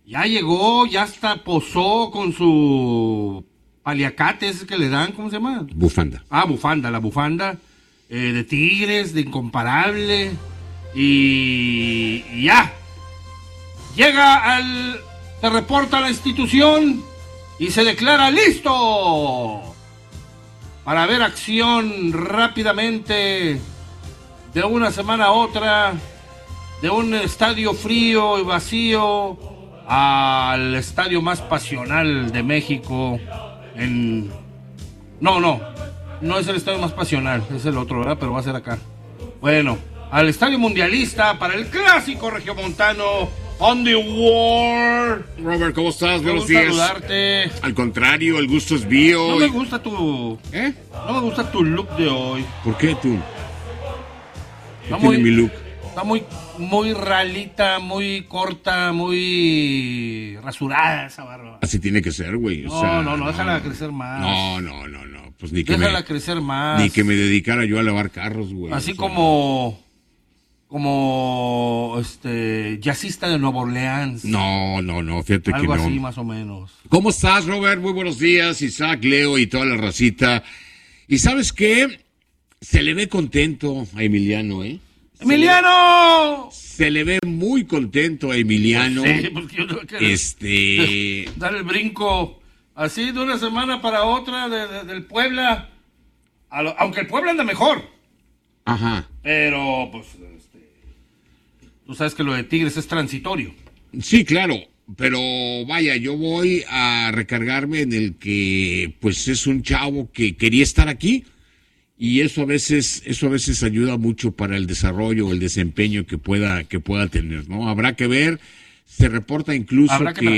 Ya llegó, ya hasta posó con su paliacate, ese que le dan, ¿cómo se llama? Bufanda. Bufanda, la bufanda de Tigres, de Incomparable. Y ya. Se reporta a la institución y se declara listo para ver acción rápidamente de una semana a otra, de un estadio frío y vacío al estadio más pasional de México. No es el estadio más pasional, es el otro, ¿verdad? Pero va a ser acá. Bueno, al estadio mundialista para el clásico regiomontano On the War. Robert, ¿cómo estás? Buenos días. Saludarte. Al contrario, el gusto es mío. No me gusta tu look de hoy. ¿Por qué tú? Está ¿Qué tiene mi look? Está muy ralita, muy corta, muy rasurada esa barba. Así tiene que ser, güey. No, déjala crecer más. No. Pues déjala crecer más. Ni que me dedicara yo a lavar carros, güey. Así como jazzista de Nueva Orleans. No, fíjate que no. Algo así más o menos. ¿Cómo estás, Robert? Muy buenos días, Isaac, Leo y toda la racita. ¿Y sabes qué? Se le ve contento a Emiliano, ¿eh? ¡Emiliano! Se le ve muy contento a Emiliano. Sí, porque yo tengo que dar el brinco así de una semana para otra del Puebla. Aunque el Puebla anda mejor. Ajá. Pero, pues, tú sabes que lo de Tigres es transitorio. Sí, claro. Pero vaya, yo voy a recargarme en el que, pues, es un chavo que quería estar aquí. Y eso a veces ayuda mucho para el desarrollo, el desempeño que pueda tener, ¿no? Habrá que ver. Se reporta incluso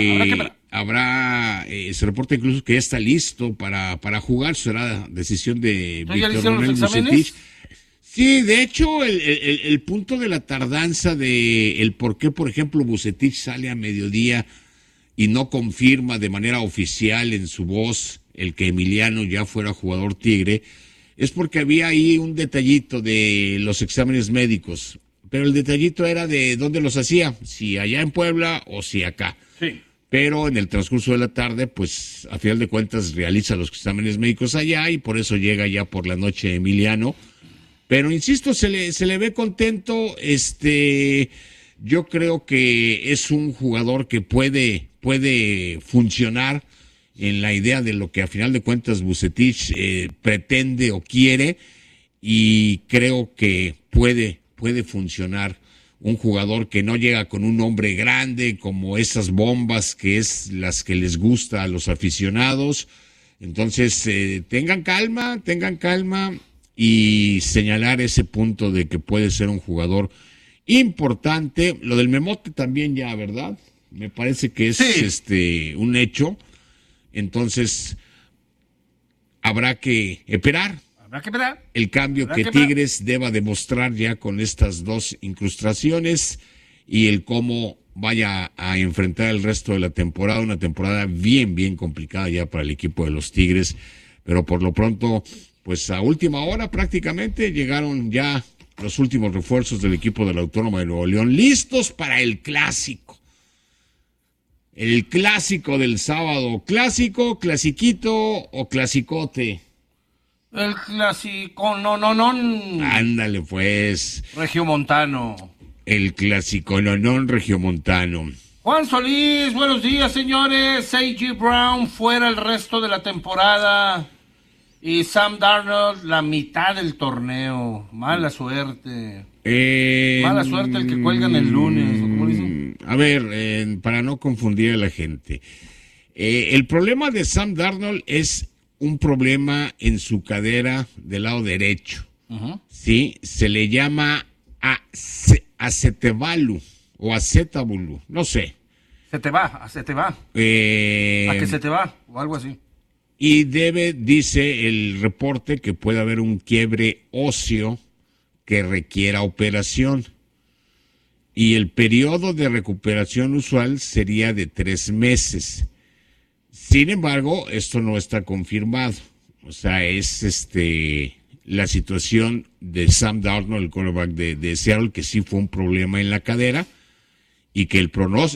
se reporta incluso que ya está listo para jugar. Será decisión de Víctor Manuel Vucetich. Sí, de hecho, el punto de la tardanza de el por qué, por ejemplo, Vucetich sale a mediodía y no confirma de manera oficial en su voz el que Emiliano ya fuera jugador Tigre, es porque había ahí un detallito de los exámenes médicos, pero el detallito era de dónde los hacía, si allá en Puebla o si acá. Sí. Pero en el transcurso de la tarde, pues a final de cuentas realiza los exámenes médicos allá y por eso llega ya por la noche Emiliano. Pero insisto, se le ve contento. Yo creo que es un jugador que puede funcionar en la idea de lo que a final de cuentas Vucetich pretende o quiere, y creo que puede funcionar un jugador que no llega con un nombre grande como esas bombas que es las que les gusta a los aficionados. Entonces tengan calma y señalar ese punto de que puede ser un jugador importante. Lo del Memote también ya, ¿verdad? Me parece que es un hecho. Entonces, habrá que esperar. El cambio que Tigres deba demostrar ya con estas dos incrustaciones y el cómo vaya a enfrentar el resto de la temporada. Una temporada bien complicada ya para el equipo de los Tigres. Pero por lo pronto, pues a última hora prácticamente llegaron ya los últimos refuerzos del equipo de la Autónoma de Nuevo León, listos para el clásico. El clásico del sábado. ¿Clásico, clasiquito o clasicote? El clásico, no. Ándale, pues. Regiomontano. El clásico, no, regiomontano. Juan Solís, buenos días, señores. A.J. Brown fuera el resto de la temporada. Y Sam Darnold la mitad del torneo. Mala suerte. Mala suerte el que cuelgan el lunes. ¿Cómo dicen? A ver, para no confundir a la gente. El problema de Sam Darnold es un problema en su cadera del lado derecho. Uh-huh. Sí, se le llama acetabalu o acetabulu, no sé. A que se te va, o algo así. Y dice el reporte, que puede haber un quiebre óseo que requiera operación. Y el periodo de recuperación usual sería de 3 meses. Sin embargo, esto no está confirmado. O sea, es la situación de Sam Darnold, el quarterback de Seattle, que sí fue un problema en la cadera y que el pronóstico